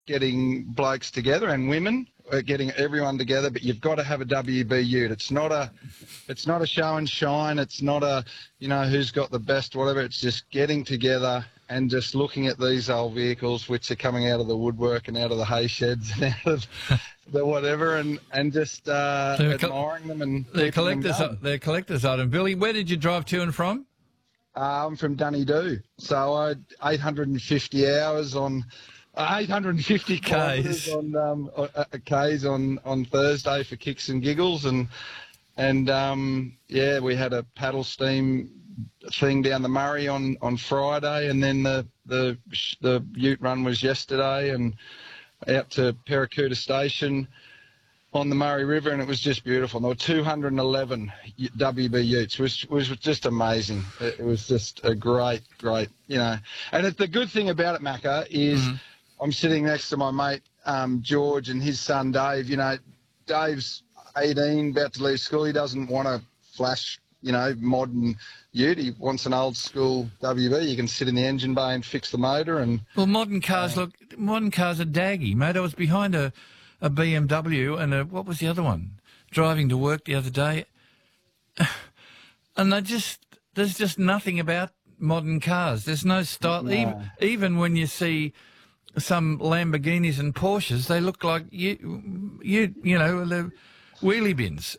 getting blokes together and women, getting everyone together. But you've got to have a WB ute. It's not a show and shine. It's not a, who's got the best, whatever. It's just getting together and just looking at these old vehicles, which are coming out of the woodwork and out of the hay sheds and out of the whatever, and just admiring them. And they're collector's item. Billy, where did you drive to and from? I'm from Dunedoo, so I had 850 hours on 850 kilometres on Ks on Thursday for kicks and giggles, and we had a paddle steam thing down the Murray on Friday, and then the ute run was yesterday, and out to Paracuta Station on the Murray River, and it was just beautiful. And there were 211 WB utes, which was just amazing. It was just a great, And the good thing about it, Macca, is I'm sitting next to my mate George and his son Dave. Dave's 18, about to leave school. He doesn't want a flash, modern ute. He wants an old school WB. You can sit in the engine bay and fix the motor. And modern cars are daggy, mate. I was behind a BMW and what was the other one? Driving to work the other day, and there's just nothing about modern cars. There's no style. No. Even when you see some Lamborghinis and Porsches, they look like the wheelie bins.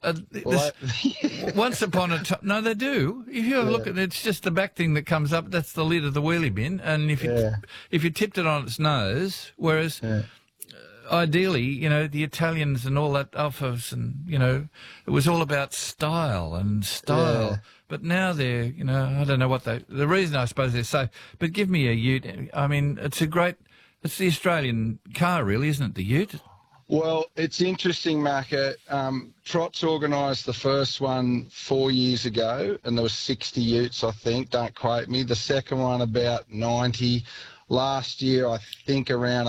Once upon a time, no, they do. If you have a look at it, it's just the back thing that comes up. That's the lid of the wheelie bin, and if you tipped it on its nose, whereas. Ideally, the Italians and all that Alfas and, it was all about style. Yeah. But now they're, I don't know what the reason I suppose they're so, but give me a ute. I mean, it's the Australian car really, isn't it, the ute? Well, it's interesting, Macca. Trot's organised the first one 4 years ago, and there was 60 utes, I think. Don't quote me. The second one about 90. Last year, I think around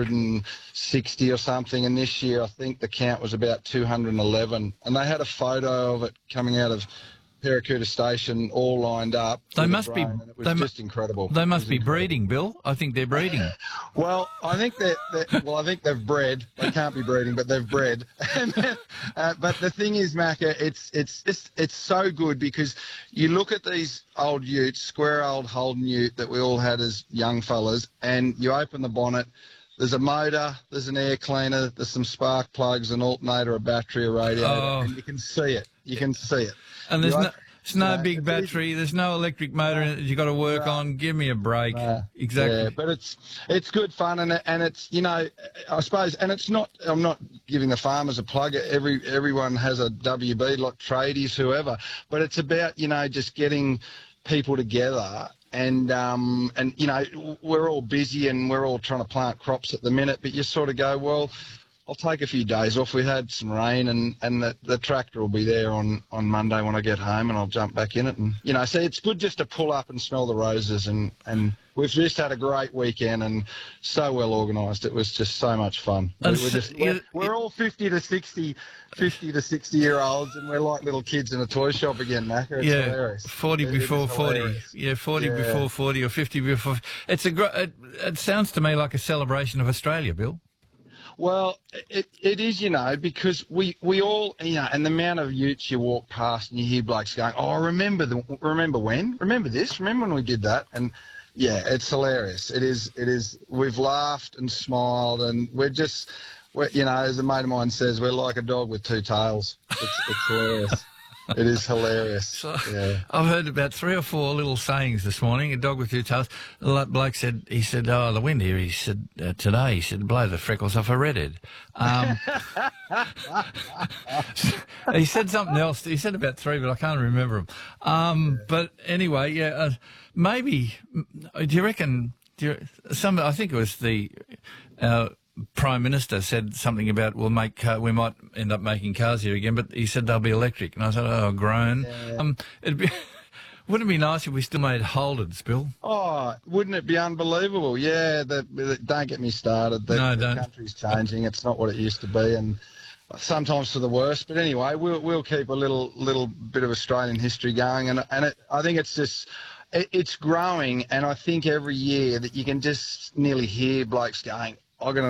160 or something, and this year I think the count was about 211. And they had a photo of it coming out of Paracuta Station, all lined up. They must be. And it was just incredible. They must be breeding, Bill. I think they're breeding. Well, I think I think they've bred. They can't be breeding, but they've bred. But the thing is, Macca, it's so good because you look at these old utes, square old Holden ute that we all had as young fellas, and you open the bonnet. There's a motor, there's an air cleaner, there's some spark plugs, an alternator, a battery, a radiator, and you can see it. You can see it. And there's no big battery. Easy. There's no electric motor in it that you've got to work on. Give me a break. Exactly. Yeah, but it's good fun, and it's I suppose, and it's not. I'm not giving the farmers a plug. Everyone has a WB, like tradies, whoever. But it's about just getting people together. And we're all busy and we're all trying to plant crops at the minute. But you sort of go, well, I'll take a few days off. We had some rain, and the tractor will be there on Monday when I get home, and I'll jump back in it. And so it's good just to pull up and smell the roses. And we've just had a great weekend and so well organised. It was just so much fun. We're all 50 to 60 year olds, and we're like little kids in a toy shop again, Macca. It's hilarious. 40 before 40. Yeah, 40 before 40 or 50 before. It sounds to me like a celebration of Australia, Bill. Well, it is, because we all, and the amount of utes you walk past and you hear blokes going, oh, remember when? Remember this? Remember when we did that? And, yeah, it's hilarious. It is. We've laughed and smiled, and as a mate of mine says, we're like a dog with two tails. It's hilarious. It is hilarious. So, I've heard about 3 or 4 little sayings this morning. A dog with two tails. The bloke said, oh, the wind here, he said, today, he said, blow the freckles off a redhead. He said something else. He said about 3, but I can't remember them. But anyway, maybe, do you reckon, I think it was the Prime Minister said something about we might end up making cars here again, but he said they'll be electric. And I said, oh, groan. Yeah. Wouldn't it be nice if we still made Holdens, Bill? Oh, wouldn't it be unbelievable? Yeah, don't get me started. The country's changing. It's not what it used to be, and sometimes for the worse. But anyway, we'll keep a little bit of Australian history going, and I think it's just. It's growing, and I think every year that you can just nearly hear blokes going, I'm going